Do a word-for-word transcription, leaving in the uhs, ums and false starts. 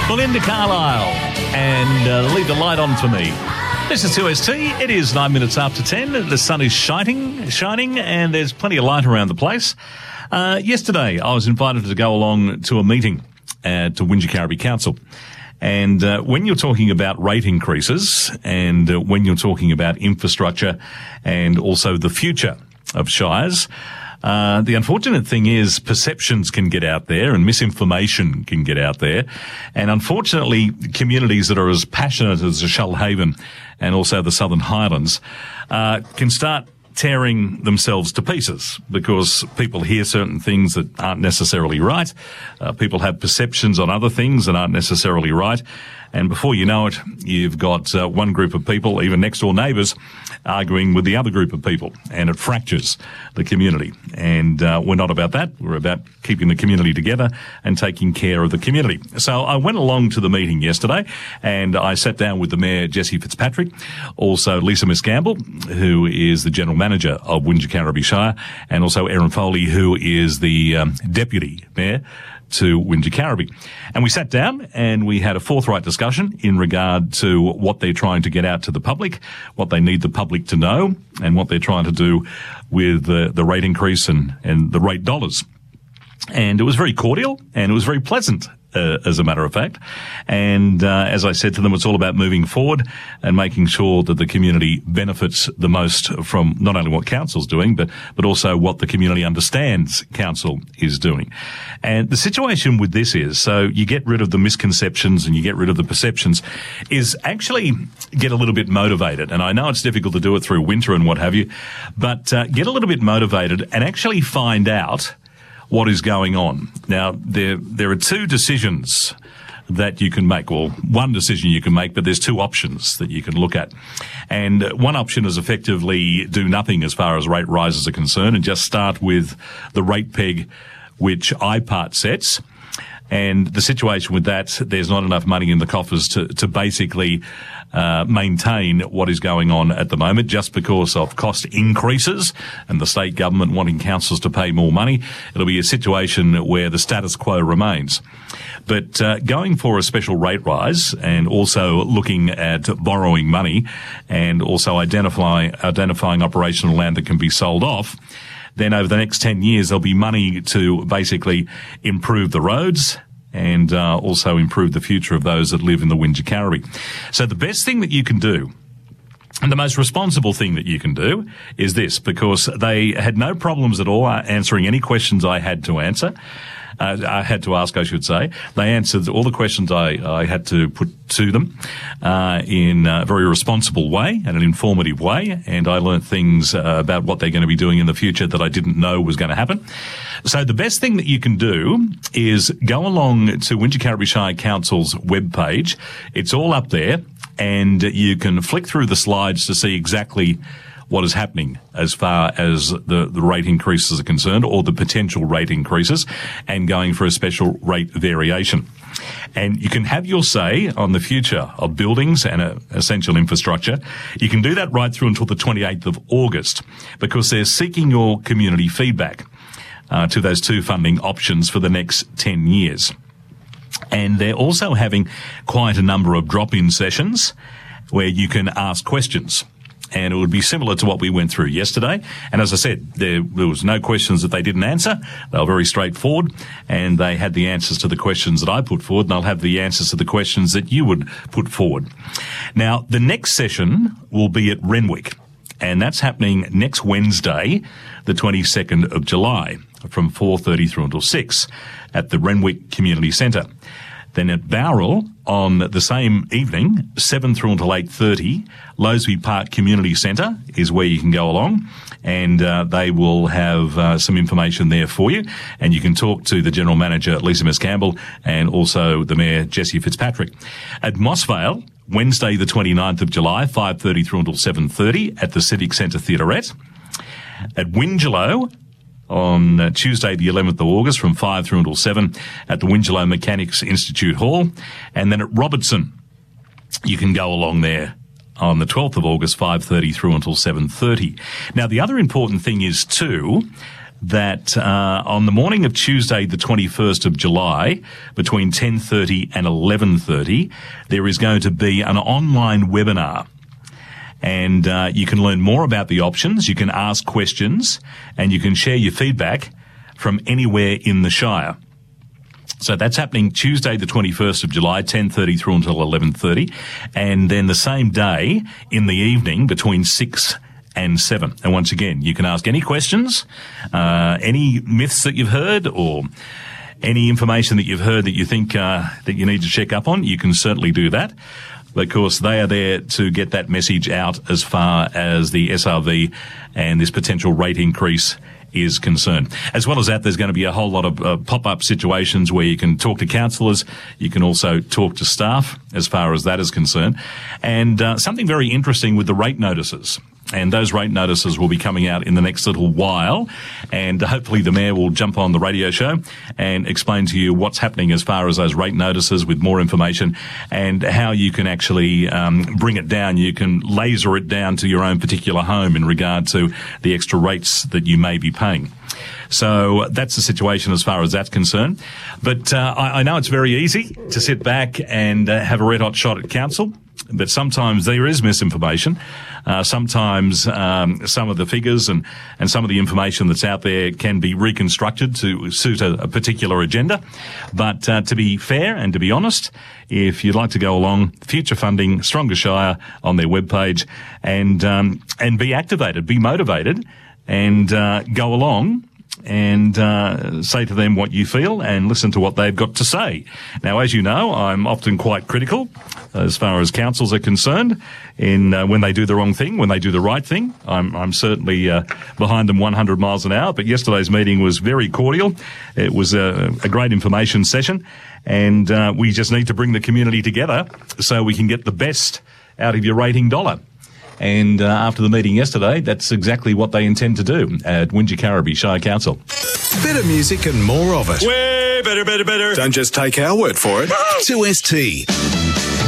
Belinda Carlisle and uh, Leave the Light On For Me. This is two S T. It is nine minutes after ten. The sun is shining, shining, and there's plenty of light around the place. Uh, yesterday, I was invited to go along to a meeting at Wingecarribee Council. And uh, when you're talking about rate increases and uh, when you're talking about infrastructure and also the future of shires, uh, the unfortunate thing is perceptions can get out there and misinformation can get out there. And unfortunately, communities that are as passionate as Shoalhaven and also the Southern Highlands uh, can start tearing themselves to pieces because people hear certain things that aren't necessarily right. Uh, people have perceptions on other things that aren't necessarily right. And before you know it, you've got uh, one group of people, even next door neighbours, arguing with the other group of people, and it fractures the community. And uh, we're not about that. We're about keeping the community together and taking care of the community. So I went along to the meeting yesterday, and I sat down with the Mayor, Jessie Fitzpatrick, also Lisa Miss-Gamble, who is the General Manager of Wingecarribee Shire, and also Erin Foley, who is the um, Deputy Mayor to Wingecarribee. And we sat down and we had a forthright discussion in regard to what they're trying to get out to the public, what they need the public to know, and what they're trying to do with the, the rate increase and, and the rate dollars. And it was very cordial and it was very pleasant. Uh, as a matter of fact. And uh, as I said to them, it's all about moving forward and making sure that the community benefits the most from not only what council's doing, but, but also what the community understands council is doing. And the situation with this is, so you get rid of the misconceptions and you get rid of the perceptions, is actually get a little bit motivated. And I know it's difficult to do it through winter and what have you, but uh, get a little bit motivated and actually find out what is going on. Now, there there are two decisions that you can make, or one decision you can make, but there's two options that you can look at. And one option is effectively do nothing as far as rate rises are concerned and just start with the rate peg which I P A R T sets. And the situation with that, there's not enough money in the coffers to, to basically uh, maintain what is going on at the moment just because of cost increases and the state government wanting councils to pay more money. It'll be a situation where the status quo remains. But uh, going for a special rate rise and also looking at borrowing money and also identify, identifying operational land that can be sold off, then over the next ten years, there'll be money to basically improve the roads and uh, also improve the future of those that live in the Wingecarribee. So the best thing that you can do, and the most responsible thing that you can do, is this, because they had no problems at all answering any questions I had to answer. Uh, I had to ask, I should say. They answered all the questions I, I had to put to them uh, in a very responsible way and an informative way, and I learnt things uh, about what they're going to be doing in the future that I didn't know was going to happen. So the best thing that you can do is go along to Wingecarribee Shire Council's webpage. It's all up there, and you can flick through the slides to see exactly what is happening as far as the, the rate increases are concerned, or the potential rate increases, and going for a special rate variation. And you can have your say on the future of buildings and uh, essential infrastructure. You can do that right through until the twenty-eighth of August, because they're seeking your community feedback uh, to those two funding options for the next ten years. And they're also having quite a number of drop-in sessions where you can ask questions. And it would be similar to what we went through yesterday. And as I said, there, there was no questions that they didn't answer. They were very straightforward, and they had the answers to the questions that I put forward, and they'll have the answers to the questions that you would put forward. Now, the next session will be at Renwick, and that's happening next Wednesday, the twenty-second of July, from four thirty through until six at the Renwick Community Centre. Then at Bowral, on the same evening, seven through until eight thirty, Lowsby Park Community Centre is where you can go along, and uh, they will have uh, some information there for you, and you can talk to the General Manager, Lisa Miss-Gamble, and also the Mayor, Jessie Fitzpatrick. At Mossvale, Wednesday the twenty-ninth of July, five thirty through until seven thirty at the Civic Centre Theaterette. At Wingelow, on uh, Tuesday the eleventh of August from five through until seven at the Wingelow Mechanics Institute Hall. And then at Robertson, you can go along there on the twelfth of August, five thirty through until seven thirty. Now, the other important thing is, too, that uh, on the morning of Tuesday, the twenty-first of July, between ten thirty and eleven thirty, there is going to be an online webinar. And uh, you can learn more about the options, you can ask questions, and you can share your feedback from anywhere in the Shire. So that's happening Tuesday, the twenty-first of July, ten thirty through until eleven thirty. And then the same day in the evening between six and seven. And once again, you can ask any questions, uh, any myths that you've heard, or any information that you've heard that you think uh, that you need to check up on. You can certainly do that. Of course, they are there to get that message out as far as the S R V and this potential rate increase is concerned. As well as that, there's going to be a whole lot of uh, pop-up situations where you can talk to counsellors. You can also talk to staff as far as that is concerned. And uh, something very interesting with the rate notices. And those rate notices will be coming out in the next little while. And hopefully the Mayor will jump on the radio show and explain to you what's happening as far as those rate notices with more information and how you can actually um, bring it down. You can laser it down to your own particular home in regard to the extra rates that you may be paying. So that's the situation as far as that's concerned. But uh, I, I know it's very easy to sit back and uh, have a red-hot shot at council. But sometimes there is misinformation. Uh, sometimes um, some of the figures and, and some of the information that's out there can be reconstructed to suit a, a particular agenda. But uh, to be fair and to be honest, if you'd like to go along, Future Funding, Stronger Shire on their webpage, and um, and be activated, be motivated, and uh, go along and uh, say to them what you feel and listen to what they've got to say. Now, as you know, I'm often quite critical as far as councils are concerned in uh, when they do the wrong thing, when they do the right thing. I'm, I'm certainly uh, behind them one hundred miles an hour, but yesterday's meeting was very cordial. It was a, a great information session, and uh, we just need to bring the community together so we can get the best out of your rating dollar. And uh, after the meeting yesterday, that's exactly what they intend to do at Wingecarribee Shire Council. Better music and more of it. Way better, better, better. Don't just take our word for it. two S T.